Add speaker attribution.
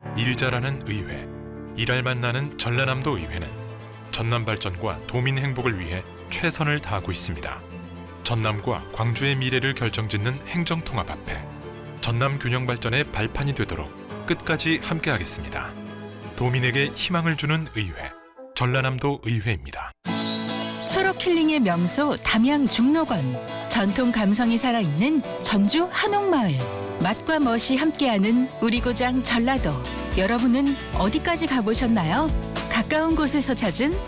Speaker 1: 일 잘하는 의회, 일할만 나는 전라남도 의회는 전남 발전과 도민 행복을 위해 최선을 다하고 있습니다. 전남과 광주의 미래를 결정짓는 행정통합 앞에 전남 균형 발전의 발판이 되도록 끝까지 함께하겠습니다. 도민에게 희망을 주는 의회, 전라남도 의회입니다.
Speaker 2: 초록 힐링의 명소 담양 중록원, 전통 감성이 살아있는 전주 한옥마을, 맛과 멋이 함께하는 우리 고장 전라도. 여러분은 어디까지 가보셨나요? 가까운 곳에서 찾은